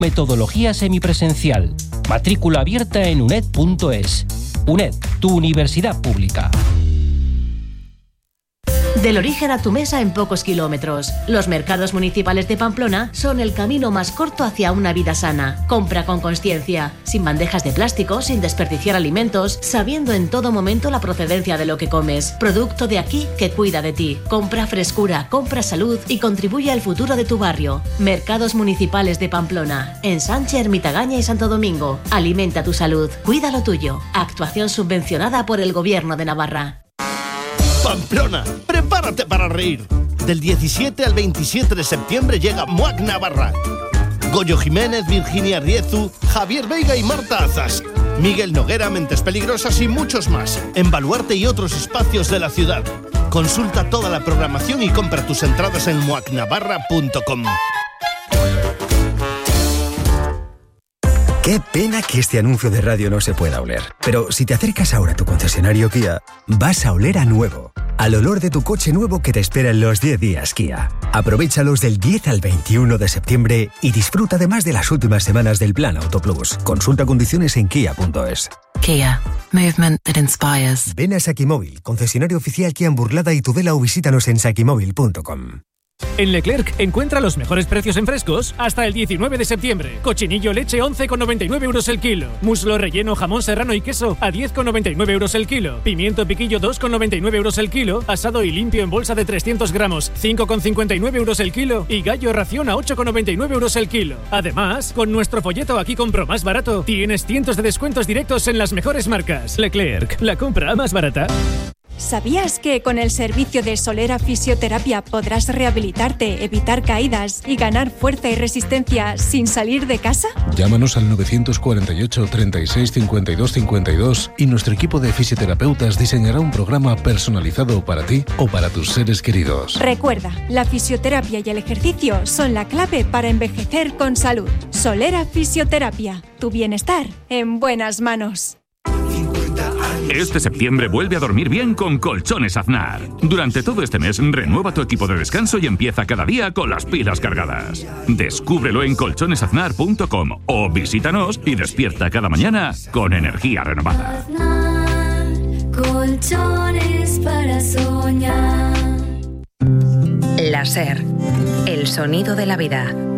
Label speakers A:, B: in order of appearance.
A: Metodología semipresencial. Matrícula abierta en uned.es. UNED, tu universidad pública.
B: Del origen a tu mesa en pocos kilómetros. Los mercados municipales de Pamplona son el camino más corto hacia una vida sana. Compra con consciencia, sin bandejas de plástico, sin desperdiciar alimentos, sabiendo en todo momento la procedencia de lo que comes. Producto de aquí que cuida de ti. Compra frescura, compra salud y contribuye al futuro de tu barrio. Mercados municipales de Pamplona, en Sánchez, Ermitagaña y Santo Domingo. Alimenta tu salud, cuida lo tuyo. Actuación subvencionada por el Gobierno de Navarra.
C: Pamplona, prepárate para reír. Del 17 al 27 de septiembre llega MUAC Navarra. Goyo Jiménez, Virginia Riezu, Javier Veiga y Marta Azas. Miguel Noguera, Mentes Peligrosas y muchos más. En Baluarte y otros espacios de la ciudad. Consulta toda la programación y compra tus entradas en muacnavarra.com.
D: Qué pena que este anuncio de radio no se pueda oler. Pero si te acercas ahora a tu concesionario Kia, vas a oler a nuevo. Al olor de tu coche nuevo que te espera en los 10 días Kia. Aprovéchalos del 10 al 21 de septiembre y disfruta además de las últimas semanas del Plan Auto Plus. Consulta condiciones en kia.es.
E: Kia. Movement that inspires.
D: Ven a Sakimóvil, concesionario oficial Kia en Burlada y Tudela, o visítanos en sakimóvil.com.
F: En Leclerc encuentra los mejores precios en frescos hasta el 19 de septiembre. Cochinillo leche 11,99 euros el kilo. Muslo relleno jamón serrano y queso a 10,99 euros el kilo. Pimiento piquillo 2,99 euros el kilo. Asado y limpio en bolsa de 300 gramos 5,59 euros el kilo. Y gallo ración a 8,99 euros el kilo. Además, con nuestro folleto Aquí compro más barato, tienes cientos de descuentos directos en las mejores marcas. Leclerc, la compra más barata.
G: ¿Sabías que con el servicio de Solera Fisioterapia podrás rehabilitarte, evitar caídas y ganar fuerza y resistencia sin salir de casa?
H: Llámanos al 948 36 52 52 y nuestro equipo de fisioterapeutas diseñará un programa personalizado para ti o para tus seres queridos.
G: Recuerda, la fisioterapia y el ejercicio son la clave para envejecer con salud. Solera Fisioterapia, tu bienestar en buenas manos.
I: Este septiembre vuelve a dormir bien con Colchones Aznar. Durante todo este mes, renueva tu equipo de descanso y empieza cada día con las pilas cargadas. Descúbrelo en colchonesaznar.com o visítanos y despierta cada mañana con energía renovada.
J: Aznar, colchones para soñar.
K: La SER, el sonido de la vida.